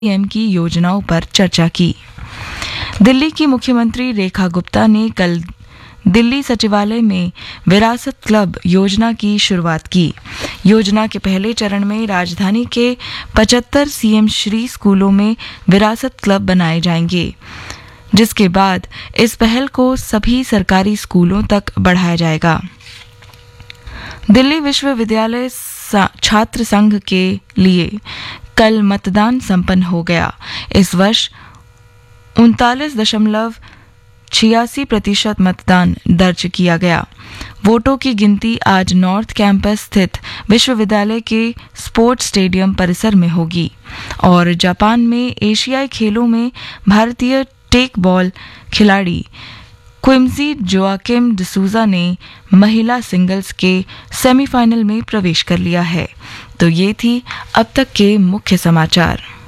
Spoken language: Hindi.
पीएम की योजनाओं पर चर्चा की। दिल्ली की मुख्यमंत्री रेखा गुप्ता ने कल दिल्ली सचिवालय में विरासत क्लब योजना की शुरुआत की। योजना के पहले चरण में राजधानी के 75 सीएम श्री स्कूलों में विरासत क्लब बनाए जाएंगे, जिसके बाद इस पहल को सभी सरकारी स्कूलों तक बढ़ाया जाएगा। दिल्ली विश्वविद्यालय छात्र संघ के लिए कल मतदान संपन्न हो गया। इस वर्ष 39.86% मतदान दर्ज किया गया। वोटों की गिनती आज नॉर्थ कैंपस स्थित विश्वविद्यालय के स्पोर्ट्स स्टेडियम परिसर में होगी। और जापान में एशियाई खेलों में भारतीय टेक बॉल खिलाड़ी क्विम्जी जोआकिम डिसूजा ने महिला सिंगल्स के सेमीफाइनल में प्रवेश कर लिया है। तो ये थी अब तक के मुख्य समाचार।